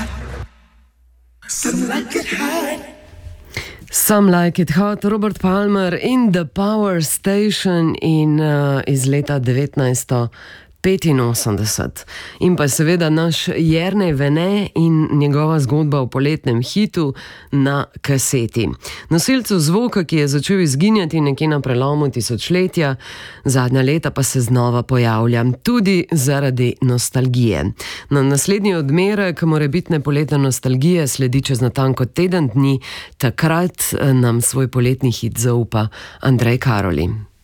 Some Like It Hot, Robert Palmer in The Power Station iz leta 1985. In pa seveda naš Jernej Vene in njegova zgodba o poletnem hitu na kaseti. Nosilcu zvoka, ki je začel izginjati nekje na prelomu tisočletja, zadnja leta pa se znova pojavlja, tudi zaradi nostalgije. Na naslednji odmerek morebitne poletne nostalgije sledi čez natanko teden dni, takrat nam svoj poletni hit zaupa Andrej Karoli.